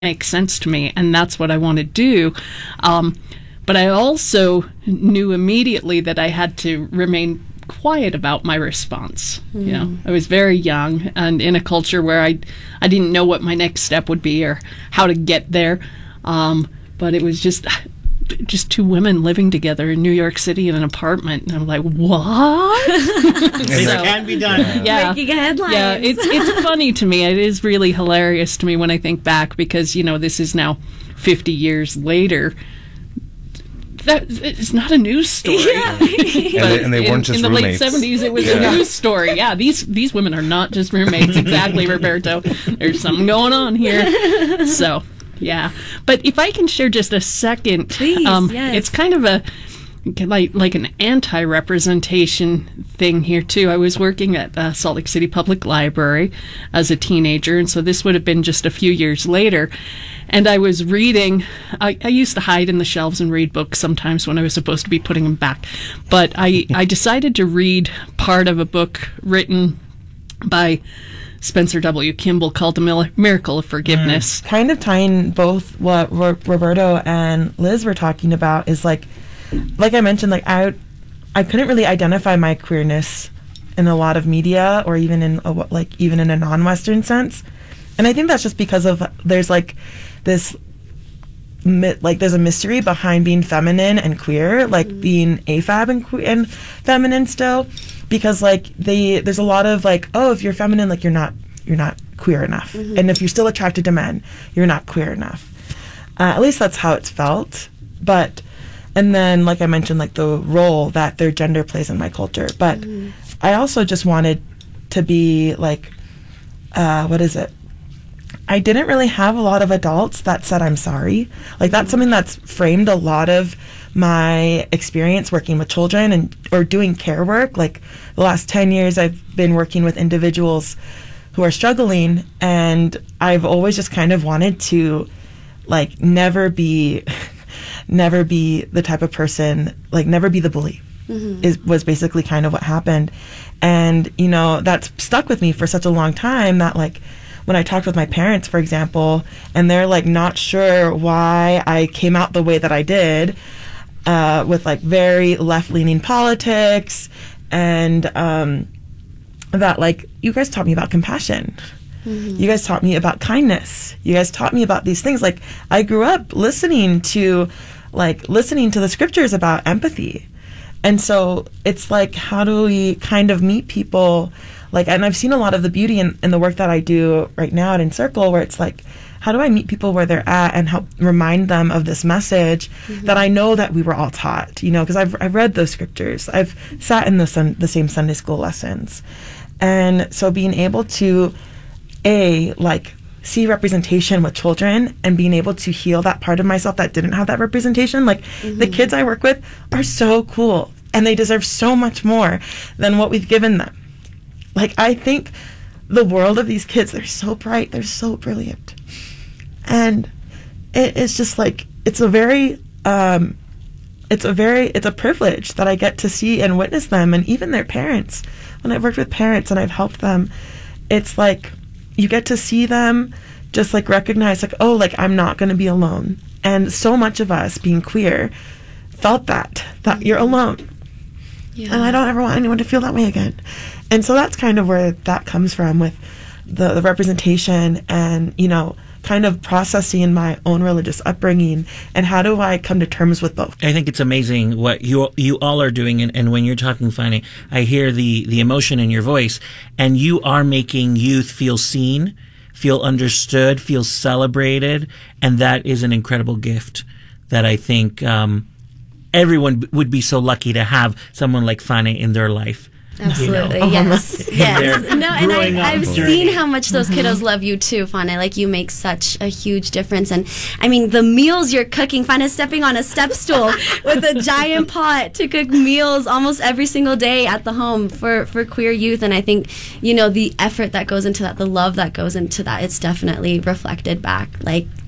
makes sense to me, and that's what I want to do. But I also knew immediately that I had to remain quiet about my response. You know, I was very young and in a culture where I didn't know what my next step would be or how to get there. But it was just two women living together in New York City in an apartment, and I'm like, what? It can be done. Yeah, making headlines. Yeah, it's funny to me. It is really hilarious to me when I think back, because this is now 50 years later. That it's not a news story. Yeah. And they weren't just in the roommates. late 70s. It was a news story. Yeah, these women are not just roommates. Exactly, Roberto. There's something going on here. So. Yeah, but if I can share just a second, please, yes. It's kind of a like an anti-representation thing here too. I was working at Salt Lake City Public Library as a teenager, and so this would have been just a few years later. And I was reading. I used to hide in the shelves and read books sometimes when I was supposed to be putting them back. But I decided to read part of a book written by Spencer W. Kimball called The Miracle of Forgiveness. Kind of tying both what Roberto and Liz were talking about is like I mentioned, like I couldn't really identify my queerness in a lot of media or even in a non-Western sense, and I think that's just because of there's like this there's a mystery behind being feminine and queer, like being AFAB and feminine still. Because there's a lot of if you're feminine, you're not queer enough, and if you're still attracted to men, you're not queer enough. At least that's how it's felt. And then like I mentioned, the role that their gender plays in my culture. But I also just wanted to be what is it? I didn't really have a lot of adults that said I'm sorry. That's something that's framed a lot of my experience working with children or doing care work. The last 10 years I've been working with individuals who are struggling, and I've always just kind of wanted to never be the type of person, never be the bully. Was basically kind of what happened. And that's stuck with me for such a long time that when I talked with my parents, for example, and they're not sure why I came out the way that I did, with very left-leaning politics, and that you guys taught me about compassion. You guys taught me about kindness. You guys taught me about these things. I grew up listening to the scriptures about empathy. And so it's how do we kind of meet people? And I've seen a lot of the beauty in the work that I do right now at Encircle, where it's how do I meet people where they're at and help remind them of this message that I know that we were all taught, because I've read those scriptures. I've sat in the same Sunday school lessons. And so being able to, see representation with children and being able to heal that part of myself that didn't have that representation. The kids I work with are so cool, and they deserve so much more than what we've given them. I think the world of these kids, they're so bright, they're so brilliant. And it's just it's a privilege that I get to see and witness them, and even their parents. When I've worked with parents and I've helped them, it's you get to see them just recognize I'm not going to be alone. And so much of us being queer felt that you're alone. Yeah. And I don't ever want anyone to feel that way again. And so that's kind of where that comes from, with the representation and, kind of processing my own religious upbringing, and how do I come to terms with both. I think it's amazing what you all are doing, and when you're talking, Fanny, I hear the emotion in your voice, and you are making youth feel seen, feel understood, feel celebrated, and that is an incredible gift that I think everyone would be so lucky to have someone like Fanny in their life. Absolutely, yes. No, and I've seen how much those kiddos love you too, Fana. You make such a huge difference. And I mean, the meals you're cooking, Fana's stepping on a step stool with a giant pot to cook meals almost every single day at the home for queer youth. And I think, the effort that goes into that, the love that goes into that, it's definitely reflected back.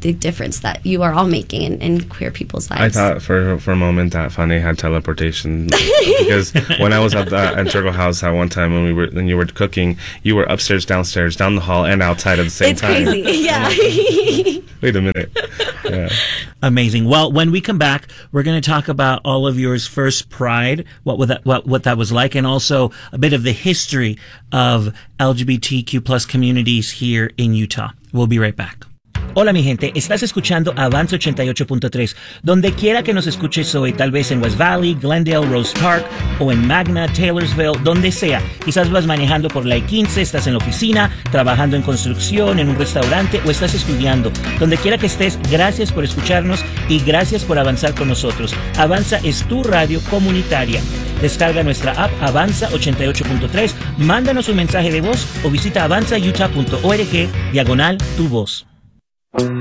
big difference that you are all making in queer people's lives. I thought for a moment that Fanny had teleportation because when I was at Circle House at one time when you were cooking, you were upstairs, downstairs, down the hall, and outside at the same time. It's crazy, yeah. Wait a minute. Yeah. Amazing. Well, when we come back, we're going to talk about all of yours first Pride, what that was like, and also a bit of the history of LGBTQ plus communities here in Utah. We'll be right back. Hola mi gente, estás escuchando Avanza 88.3. Donde quiera que nos escuches hoy, tal vez en West Valley, Glendale, Rose Park o en Magna, Taylorsville, donde sea. Quizás vas manejando por la I-15, estás en la oficina, trabajando en construcción, en un restaurante o estás estudiando. Donde quiera que estés, gracias por escucharnos y gracias por avanzar con nosotros. Avanza es tu radio comunitaria. Descarga nuestra app Avanza 88.3, mándanos un mensaje de voz o visita avanzautah.org/tu voz.